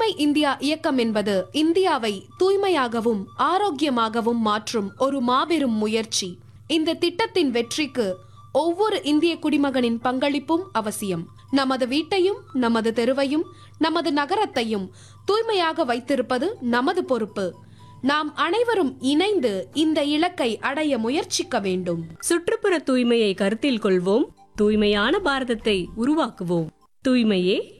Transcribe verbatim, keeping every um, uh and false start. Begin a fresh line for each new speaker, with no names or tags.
தூய்மை இந்தியா இயக்கம் என்பது இந்தியாவை தூய்மையாகவும் ஆரோக்கியமாகவும் மாற்றும் ஒரு மாபெரும் முயற்சி. இந்த திட்டத்தின் வெற்றிக்கு ஒவ்வொரு இந்திய குடிமகனின் பங்களிப்பும் அவசியம். நமது வீட்டையும் நமது தெருவையும் நமது நகரத்தையும் தூய்மையாக வைத்திருப்பது நமது பொறுப்பு. நாம் அனைவரும் இணைந்து இந்த இலக்கை அடைய முயற்சிக்க வேண்டும்.
சுற்றுப்புற தூய்மையை கருத்தில் கொள்வோம். தூய்மையான பாரதத்தை உருவாக்குவோம். தூய்மையே